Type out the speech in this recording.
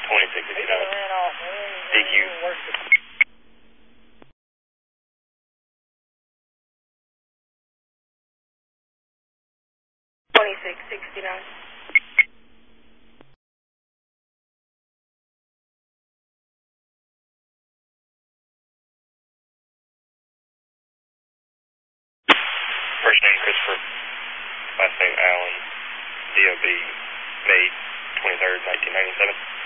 DQ. First name Christopher, last name Allen, DOB, May 23rd, 1997.